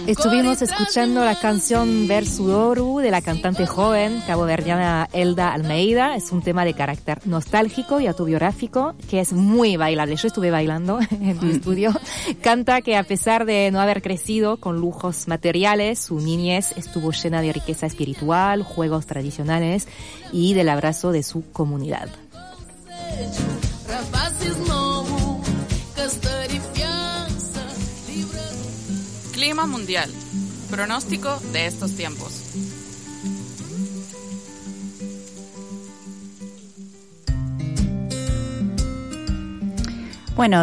Estuvimos escuchando la canción Versudoru de la cantante joven caboverdiana Elda Almeida. Es un tema de carácter nostálgico y autobiográfico que es muy bailable. Yo estuve bailando en tu estudio. Canta que a pesar de no haber crecido con lujos materiales, su niñez estuvo llena de riqueza espiritual, juegos tradicionales y del abrazo de su comunidad. Clima mundial. Pronóstico de estos tiempos. Bueno,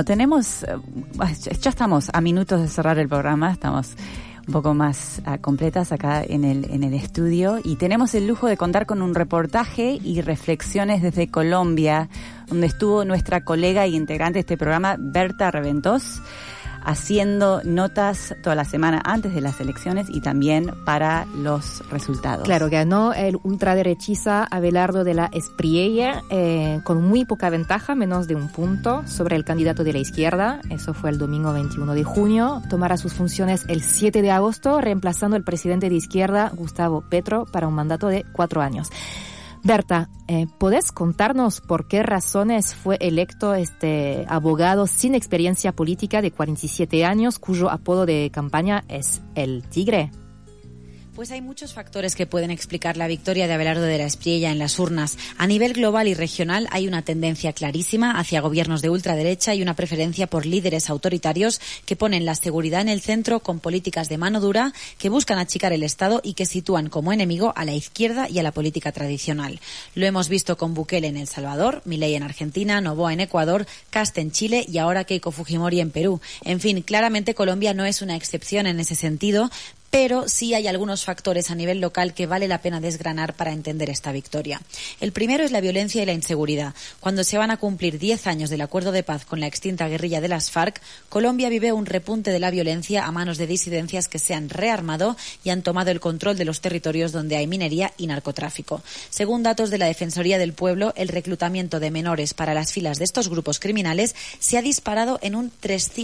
ya estamos a minutos de cerrar el programa, estamos un poco más completas acá en el estudio y tenemos el lujo de contar con un reportaje y reflexiones desde Colombia, donde estuvo nuestra colega y integrante de este programa, Berta Reventós, haciendo notas toda la semana antes de las elecciones y también para los resultados. Claro, ganó el ultraderechista Abelardo de la Espriella con muy poca ventaja, menos de un punto, sobre el candidato de la izquierda. Eso fue el domingo 21 de junio. Tomará sus funciones el 7 de agosto, reemplazando al presidente de izquierda, Gustavo Petro, para un mandato de 4 años. Berta, ¿podés contarnos por qué razones fue electo este abogado sin experiencia política de 47 años, cuyo apodo de campaña es El Tigre? Pues hay muchos factores que pueden explicar la victoria de Abelardo de la Espriella en las urnas. A nivel global y regional hay una tendencia clarísima hacia gobiernos de ultraderecha y una preferencia por líderes autoritarios que ponen la seguridad en el centro con políticas de mano dura que buscan achicar el Estado y que sitúan como enemigo a la izquierda y a la política tradicional. Lo hemos visto con Bukele en El Salvador, Milei en Argentina, Noboa en Ecuador, Kast en Chile y ahora Keiko Fujimori en Perú. En fin, claramente Colombia no es una excepción en ese sentido, pero sí hay algunos factores a nivel local que vale la pena desgranar para entender esta victoria. El primero es la violencia y la inseguridad. Cuando se van a cumplir 10 años del acuerdo de paz con la extinta guerrilla de las FARC, Colombia vive un repunte de la violencia a manos de disidencias que se han rearmado y han tomado el control de los territorios donde hay minería y narcotráfico. Según datos de la Defensoría del Pueblo, el reclutamiento de menores para las filas de estos grupos criminales se ha disparado en un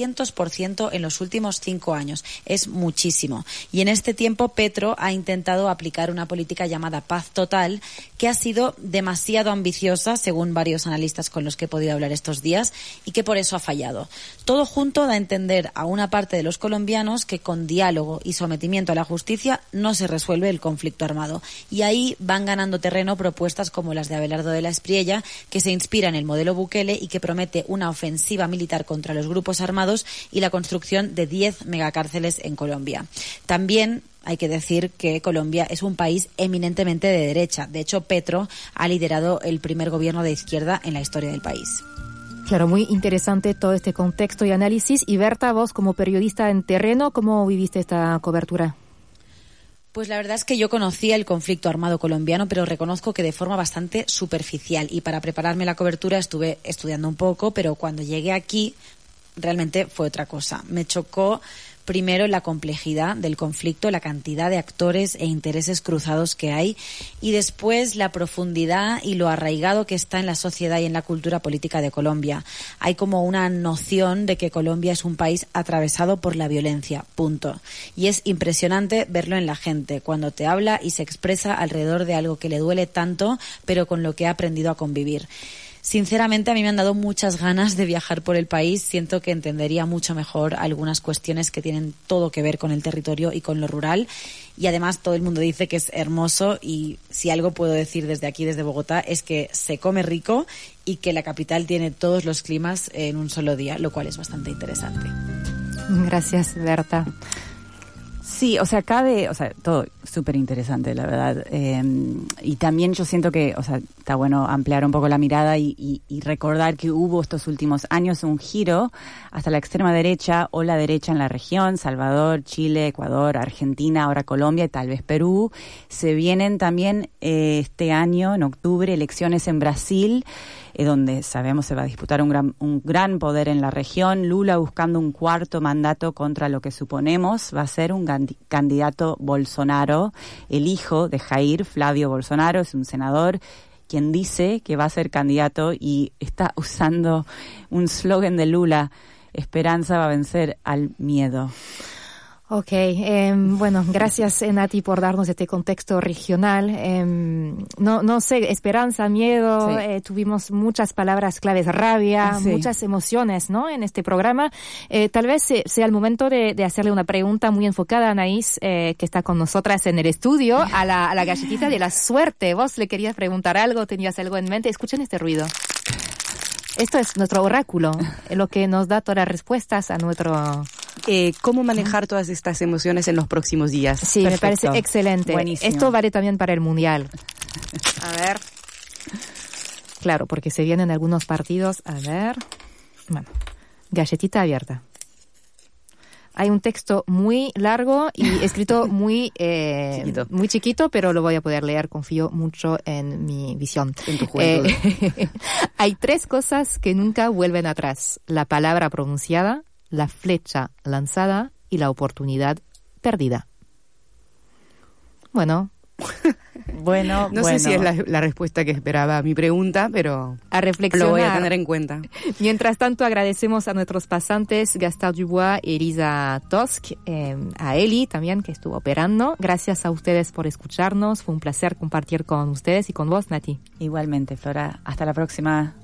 300% en los últimos 5 años. Es muchísimo. Y en este tiempo Petro ha intentado aplicar una política llamada paz total que ha sido demasiado ambiciosa, según varios analistas con los que he podido hablar estos días, y que por eso ha fallado. Todo junto da a entender a una parte de los colombianos que con diálogo y sometimiento a la justicia no se resuelve el conflicto armado. Y ahí van ganando terreno propuestas como las de Abelardo de la Espriella, que se inspira en el modelo Bukele y que promete una ofensiva militar contra los grupos armados y la construcción de 10 megacárceles en Colombia. También hay que decir que Colombia es un país eminentemente de derecha. De hecho, Petro ha liderado el primer gobierno de izquierda en la historia del país. Claro, muy interesante todo este contexto y análisis. Y Berta, vos como periodista en terreno, ¿cómo viviste esta cobertura? Pues la verdad es que yo conocía el conflicto armado colombiano, pero reconozco que de forma bastante superficial. Y para prepararme la cobertura estuve estudiando un poco, pero cuando llegué aquí realmente fue otra cosa. Me chocó primero la complejidad del conflicto, la cantidad de actores e intereses cruzados que hay, y después la profundidad y lo arraigado que está en la sociedad y en la cultura política de Colombia. Hay como una noción de que Colombia es un país atravesado por la violencia, punto. Y es impresionante verlo en la gente, cuando te habla y se expresa alrededor de algo que le duele tanto, pero con lo que ha aprendido a convivir. Sinceramente, a mí me han dado muchas ganas de viajar por el país. Siento que entendería mucho mejor algunas cuestiones que tienen todo que ver con el territorio y con lo rural. Y además todo el mundo dice que es hermoso, y si algo puedo decir desde aquí, desde Bogotá, es que se come rico y que la capital tiene todos los climas en un solo día, lo cual es bastante interesante. Gracias, Berta. Sí, todo súper interesante, la verdad. Y también yo siento que, está bueno ampliar un poco la mirada y recordar que hubo estos últimos años un giro hasta la extrema derecha o la derecha en la región, Salvador, Chile, Ecuador, Argentina, ahora Colombia y tal vez Perú. Se vienen también este año, en octubre, elecciones en Brasil, donde sabemos se va a disputar un gran poder en la región. Lula buscando un cuarto mandato contra lo que suponemos va a ser un candidato Bolsonaro, el hijo de Jair, Flavio Bolsonaro, es un senador quien dice que va a ser candidato y está usando un slogan de Lula: esperanza va a vencer al miedo. Ok, bueno, gracias Nati por darnos este contexto regional. No sé, esperanza, miedo, sí. Tuvimos muchas palabras claves, rabia, sí. Muchas emociones, ¿no? En este programa. Tal vez sea el momento de hacerle una pregunta muy enfocada a Anaís, que está con nosotras en el estudio, a la galletita de la suerte. ¿Vos le querías preguntar algo? ¿Tenías algo en mente? Escuchen este ruido. Esto es nuestro oráculo, lo que nos da todas las respuestas a nuestro... ¿Cómo manejar todas estas emociones en los próximos días? Sí, perfecto. Me parece excelente. Buenísimo. Esto vale también para el Mundial. A ver. Claro, porque se vienen algunos partidos. A ver. Bueno, galletita abierta. Hay un texto muy largo y escrito muy chiquito, pero lo voy a poder leer. Confío mucho en mi visión. En tu juventud. Hay 3 cosas que nunca vuelven atrás. La palabra pronunciada, la flecha lanzada y la oportunidad perdida. Bueno, no sé si es la respuesta que esperaba a mi pregunta, pero a reflexionar. Lo voy a tener en cuenta. Mientras tanto, agradecemos a nuestros pasantes, Gaspard Dubois y Elisa Tosk, a Eli también, que estuvo operando. Gracias a ustedes por escucharnos. Fue un placer compartir con ustedes y con vos, Nati. Igualmente, Flora. Hasta la próxima.